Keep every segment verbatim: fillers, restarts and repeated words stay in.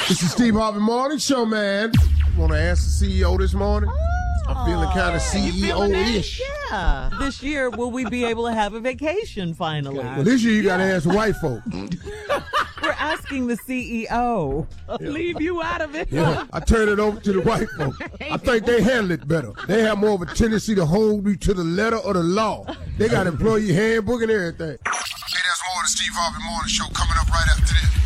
This is Steve Harvey Morning Show, man. Want to ask the C E O this morning? Oh, I'm feeling kind of C E O-ish. Yeah. This year, will we be able to have a vacation finally? Well, this year you yeah. got to ask white folk. We're asking the C E O. Yeah. Leave you out of it. Yeah, I turn it over to the white folk. I think they handle it better. They have more of a tendency to hold you to the letter of the law. They got employee handbook and everything. Hey, there's more of the Steve Harvey Morning Show coming up right after this.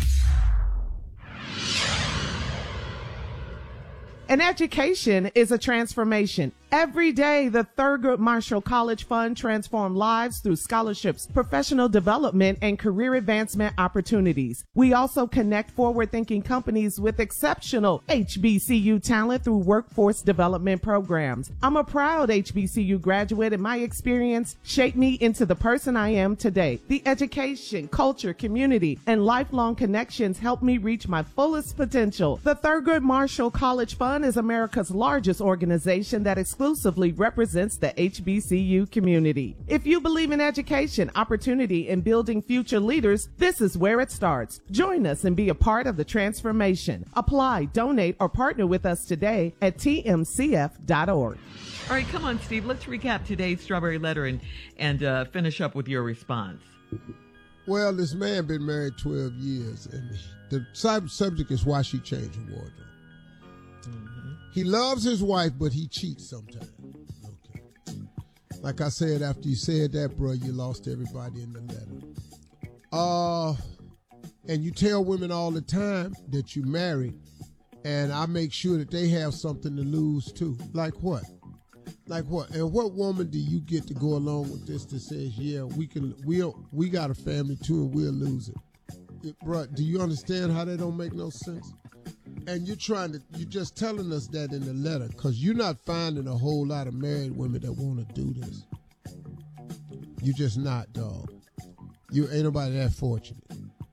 An education is a transformation. Every day, the Thurgood Marshall College Fund transforms lives through scholarships, professional development, and career advancement opportunities. We also connect forward-thinking companies with exceptional H B C U talent through workforce development programs. I'm a proud H B C U graduate, and my experience shaped me into the person I am today. The education, culture, community, and lifelong connections helped me reach my fullest potential. The Thurgood Marshall College Fund is America's largest organization that exclusively represents the H B C U community. If you believe in education, opportunity, and building future leaders, this is where it starts. Join us and be a part of the transformation. Apply, donate, or partner with us today at T M C F dot org. All right, come on, Steve. Let's recap today's Strawberry Letter and, and uh, finish up with your response. Well, this man been married twelve years, and the subject is why she changed her wardrobe. Mm-hmm. He loves his wife, but he cheats sometimes. Okay. Like I said, after you said that, bro, you lost everybody in the letter. Uh, and you tell women all the time that you married, and I make sure that they have something to lose too. Like what? Like what? And what woman do you get to go along with this that says, yeah, we can, we'll, we got a family too, and we'll lose it? it bro, do you understand how that don't make no sense? And you're trying to, you're just telling us that in the letter because you're not finding a whole lot of married women that want to do this. You're just not, dog. You ain't nobody that fortunate.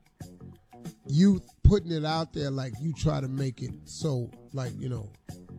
You putting it out there like you try to make it so, like, you know,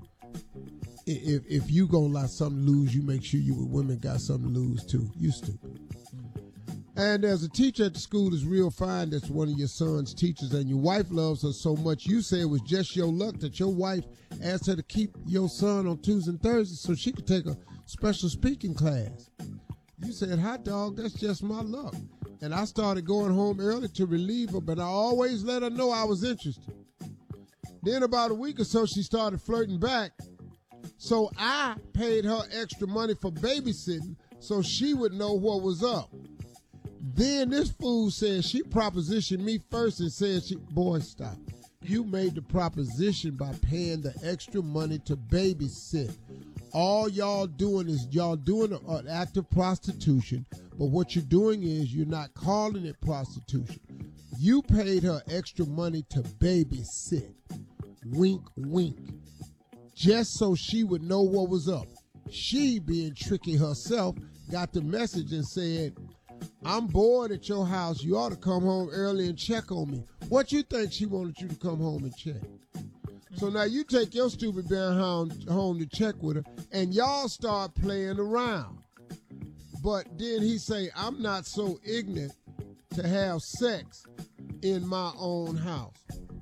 if if you gonna let something lose, you make sure you with women got something to lose too. You stupid. And there's a teacher at the school that's real fine that's one of your son's teachers, and your wife loves her so much, you say it was just your luck that your wife asked her to keep your son on Tuesdays and Thursdays so she could take a special speaking class. You said, hot dog, that's just my luck. And I started going home early to relieve her, but I always let her know I was interested. Then about a week or so, she started flirting back. So I paid her extra money for babysitting so she would know what was up. Then this fool said she propositioned me first and said, she, boy, stop. You made the proposition by paying the extra money to babysit. All y'all doing is y'all doing an act of prostitution, but what you're doing is you're not calling it prostitution. You paid her extra money to babysit. Wink, wink. Just so she would know what was up. She, being tricky herself, got the message and said, I'm bored at your house. You ought to come home early and check on me. What you think she wanted you to come home and check? So now you take your stupid behind home to check with her, and y'all start playing around. But then he say, I'm not so ignorant to have sex in my own house.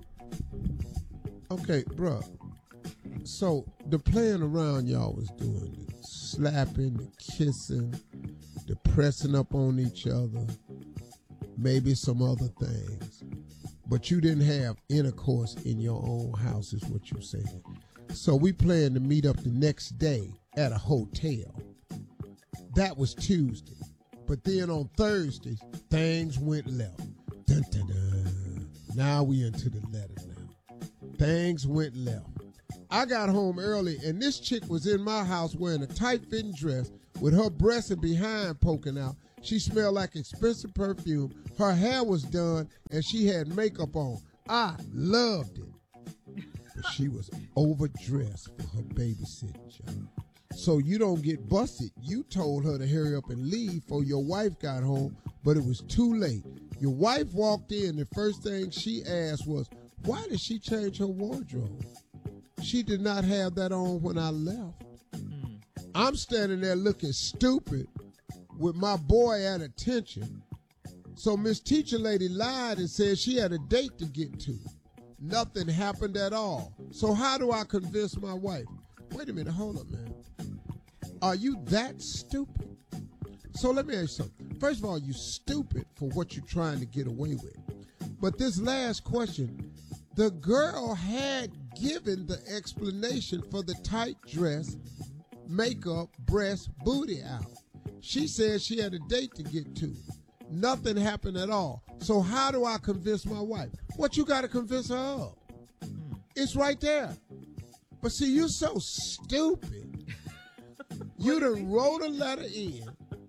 Okay, bruh. So the playing around y'all was doing, the slapping, the kissing, the pressing up on each other, maybe some other things. But you didn't have intercourse in your own house is what you're saying. So we planned to meet up the next day at a hotel. That was Tuesday. But then on Thursday, things went left. Dun, dun, dun. Now we into the letter now. Things went left. I got home early, and this chick was in my house wearing a tight-fitting dress with her breasts and behind poking out. She smelled like expensive perfume. Her hair was done, and she had makeup on. I loved it. But she was overdressed for her babysitting job. So you don't get busted. You told her to hurry up and leave before your wife got home, but it was too late. Your wife walked in, the first thing she asked was, why did she change her wardrobe? She did not have that on when I left. Mm. I'm standing there looking stupid with my boy at attention. So Miss Teacher Lady lied and said she had a date to get to. Nothing happened at all. So how do I convince my wife? Wait a minute, hold up, man. Are you that stupid? So let me ask you something. First of all, you stupid for what you're trying to get away with. But this last question, the girl had given the explanation for the tight dress, makeup, breast, booty out. She said she had a date to get to. Nothing happened at all. So how do I convince my wife? What you got to convince her of? It's right there. But see, you're so stupid. You done wrote a letter in,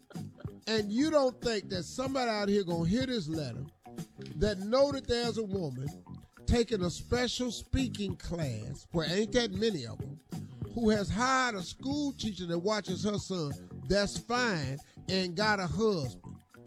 and you don't think that somebody out here going to hear this letter that know that there's a woman taking a special speaking class, where ain't that many of them, who has hired a school teacher that watches her son, that's fine, and got a husband.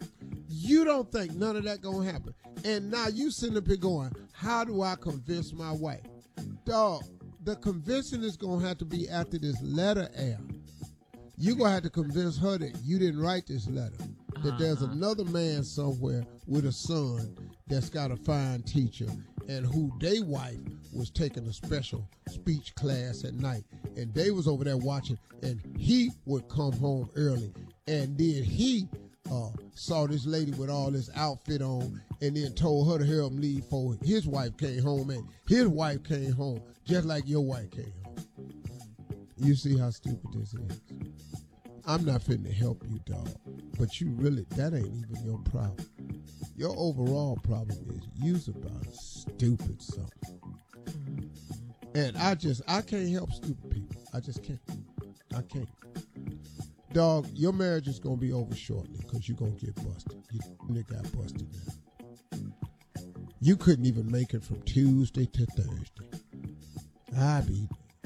You don't think none of that gonna happen. And now you sitting up here going, how do I convince my wife? Dog, the convincing is gonna have to be after this letter air. You're gonna have to convince her that you didn't write this letter, that uh-huh. there's another man somewhere with a son that's got a fine teacher and who they wife was taking a special speech class at night, and they was over there watching, and he would come home early, and then he uh, saw this lady with all this outfit on, and then told her to help him leave for his wife came home, and his wife came home just like your wife came home. You see how stupid this is? I'm not fitting to help you, dog, but you really, that ain't even your problem. Your overall problem is you's about a stupid something. And I just, I can't help stupid people. I just can't. I can't. Dog, your marriage is going to be over shortly because you're going to get busted. You nigga got busted now. You couldn't even make it from Tuesday to Thursday. I be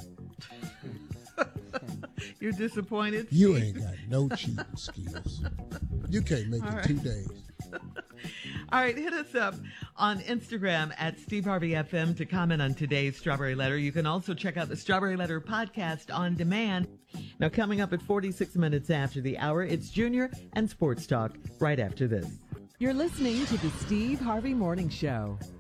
You're disappointed? You ain't got no cheating skills. You can't make All it right. two days. All right, hit us up on Instagram at Steve Harvey F M to comment on today's Strawberry Letter. You can also check out the Strawberry Letter podcast on demand. Now, coming up at forty-six minutes after the hour, it's Junior and Sports Talk right after this. You're listening to the Steve Harvey Morning Show.